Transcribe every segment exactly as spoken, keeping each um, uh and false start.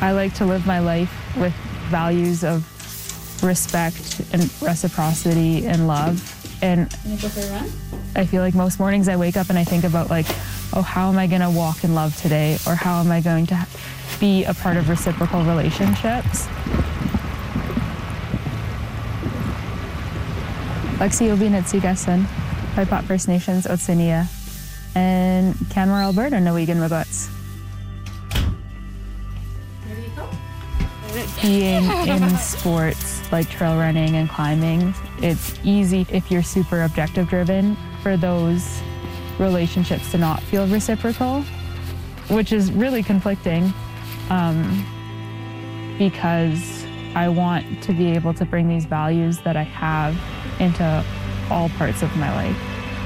I like to live my life with values of respect and reciprocity and love. And Can you go for a run? I feel like most mornings I wake up and I think about like, oh, how am I going to walk in love today? Or how am I going to be a part of reciprocal relationships? Lexi Obin at Sigasan, Paipat First Nations, Otsinia, and Canmore, Alberta, Nawigan Magwats. Where do you go? Being in sports like trail running and climbing, it's easy if you're super objective driven for those relationships to not feel reciprocal, which is really conflicting um, because I want to be able to bring these values that I have into all parts of my life.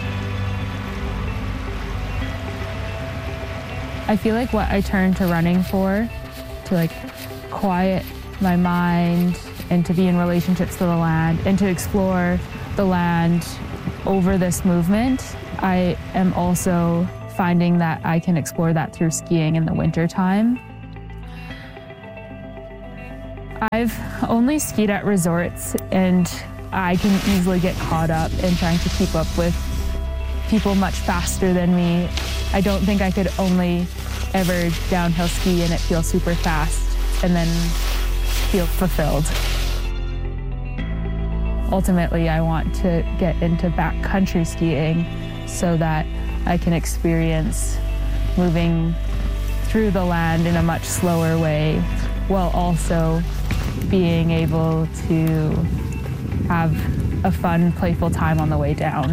I feel like what I turn to running for, to like quiet my mind and to be in relationships to the land and to explore the land over this movement, I am also finding that I can explore that through skiing in the wintertime. I've only skied at resorts, and I can easily get caught up in trying to keep up with people much faster than me. I don't think I could only ever downhill ski and it feel super fast and then feel fulfilled. Ultimately, I want to get into backcountry skiing so that I can experience moving through the land in a much slower way while also being able to have a fun, playful time on the way down.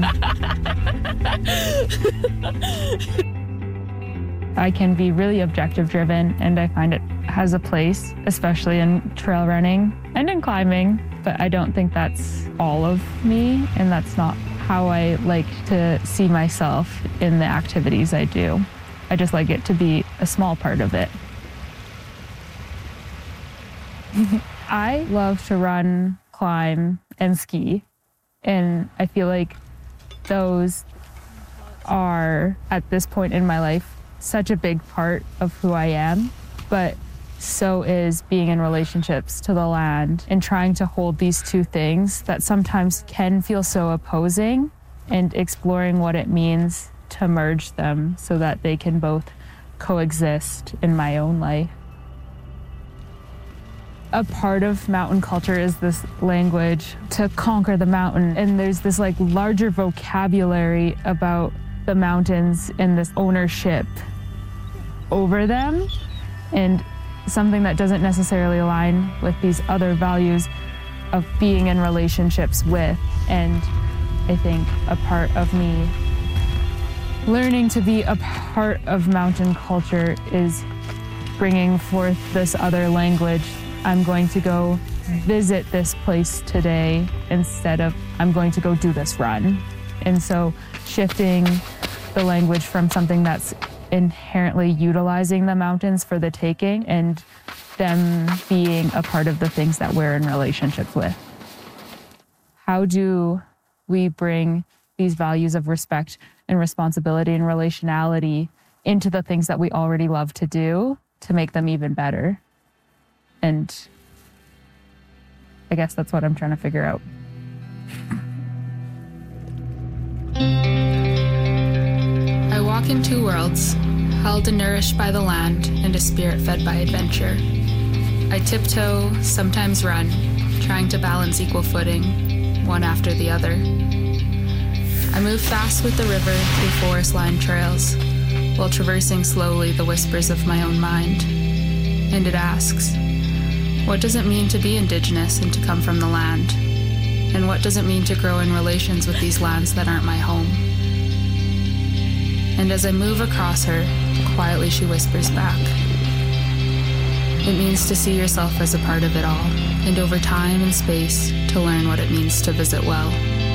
I can be really objective driven, and I find it has a place, especially in trail running and in climbing, but I don't think that's all of me, and that's not how I like to see myself in the activities I do. I just like it to be a small part of it. I love to run, climb, and ski, and I feel like those are, at this point in my life, such a big part of who I am, but so is being in relationships to the land and trying to hold these two things that sometimes can feel so opposing, and exploring what it means to merge them so that they can both coexist in my own life. A part of mountain culture is this language to conquer the mountain, and there's this like larger vocabulary about the mountains and this ownership over them, and something that doesn't necessarily align with these other values of being in relationships with. And I think a part of me learning to be a part of mountain culture is bringing forth this other language. I'm going to go visit this place today instead of I'm going to go do this run. And so shifting the language from something that's inherently utilizing the mountains for the taking and them being a part of the things that we're in relationships with. How do we bring these values of respect and responsibility and relationality into the things that we already love to do to make them even better? And I guess that's what I'm trying to figure out. I walk in two worlds, held and nourished by the land and a spirit fed by adventure. I tiptoe, sometimes run, trying to balance equal footing, one after the other. I move fast with the river through forest-lined trails, while traversing slowly the whispers of my own mind. And it asks, what does it mean to be Indigenous and to come from the land? And what does it mean to grow in relations with these lands that aren't my home? And as I move across her, quietly she whispers back, it means to see yourself as a part of it all, and over time and space to learn what it means to visit well.